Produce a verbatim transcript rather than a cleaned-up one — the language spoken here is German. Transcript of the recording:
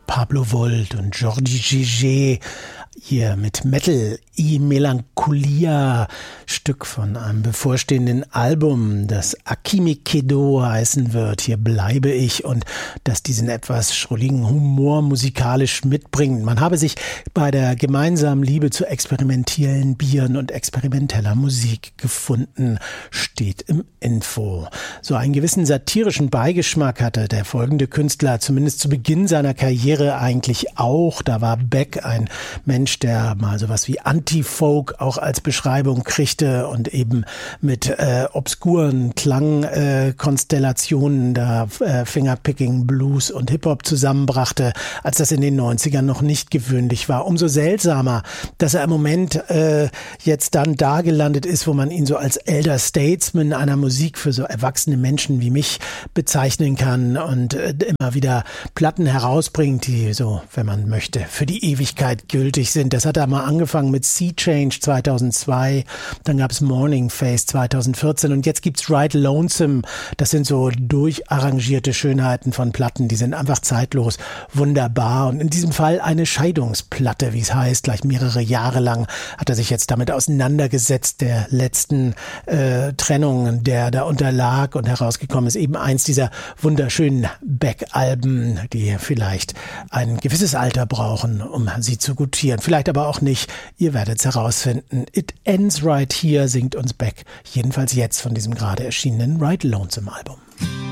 Pablo Volt und Georges Gégé hier mit Metal I Melancholia, Stück von einem bevorstehenden Album, das Akimi-Kedo heißen wird. Hier bleibe ich, und das diesen etwas schrulligen Humor musikalisch mitbringt. Man habe sich bei der gemeinsamen Liebe zu experimentellen Bieren und experimenteller Musik gefunden, steht im Info. So einen gewissen satirischen Beigeschmack hatte der folgende Künstler zumindest zu Beginn seiner Karriere eigentlich auch. Da war Beck ein Mensch, der mal sowas wie Anti-Folk auch als Beschreibung kriegte und eben mit äh, obskuren Klangkonstellationen äh, da äh, Fingerpicking, Blues und Hip-Hop zusammenbrachte, als das in den neunzigern noch nicht gewöhnlich war. Umso seltsamer, dass er im Moment äh, jetzt dann da gelandet ist, wo man ihn so als Elder Statesman einer Musik für so erwachsene Menschen wie mich bezeichnen kann und äh, immer wieder Platten herausbringt, die so, wenn man möchte, für die Ewigkeit gültig sind. Das hat er mal angefangen mit Sea Change zweitausendzwei, dann gab es Morning Face zweitausendvierzehn und jetzt gibt's Ride Lonesome. Das sind so durcharrangierte Schönheiten von Platten, die sind einfach zeitlos, wunderbar, und in diesem Fall eine Scheidungsplatte, wie es heißt. Gleich mehrere Jahre lang hat er sich jetzt damit auseinandergesetzt, der letzten äh, Trennung, der da unterlag, und herausgekommen ist eben eins dieser wunderschönen Beck-Alben, die vielleicht ein gewisses Alter brauchen, um sie zu gutieren. Vielleicht aber auch nicht. Ihr werdet es herausfinden. It Ends Right Here singt uns Beck, jedenfalls jetzt von diesem gerade erschienenen Ride Lonesome Album.